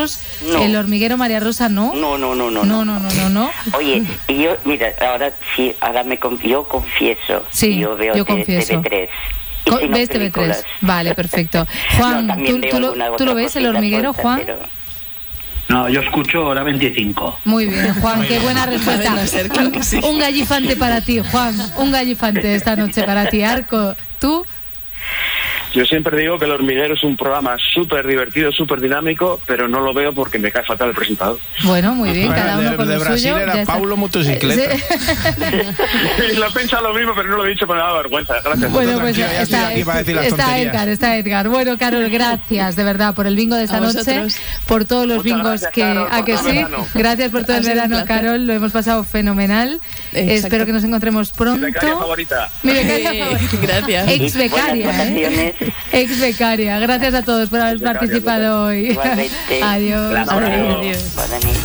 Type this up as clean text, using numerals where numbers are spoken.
nosotros, No. El Hormiguero María Rosa, ¿no? No. No. Oye, y yo, mira, ahora sí, yo confieso. Sí, yo veo yo confieso. TV3. Y si no, ¿Ves TV3? películas. Vale, perfecto. Juan, No, también veo alguna ¿tú otra lo ves, El cosita Hormiguero, suelta, Juan? pero- No, yo escucho Hora 25. Muy bien, Juan, qué buena respuesta. Va a ser, claro que sí. Un gallifante para ti, Juan, un gallifante esta noche para ti. Arco, ¿tú? Yo siempre digo que El Hormiguero es un programa súper divertido, súper dinámico, pero no lo veo porque me cae fatal el presentador. Bueno, muy bien, cada uno con de lo Brasil suyo. era ya está. Paulo Motocicleta. Sí. Lo he pensado lo mismo, pero no lo he dicho, pero me da vergüenza. Gracias. Bueno, pues Tranquilo, ya estoy aquí para decir las tonterías. Está Edgar. Bueno, Carol, gracias de verdad por el bingo de esta A noche, vosotros. por todos los Muchas bingos gracias, que Carol, por que todo el sí. verano. Gracias por todo Ha el sido un verano, placer. Carol. Lo hemos pasado fenomenal. Exacto. Espero que nos encontremos pronto. Becaria favorita. Mi becaria favorita. Gracias. Ex becaria, Buenas votaciones. Ex becaria. Gracias a todos por haber Becaria, participado hoy. Igualmente. Adiós. Gracias. Adiós. Buena nit.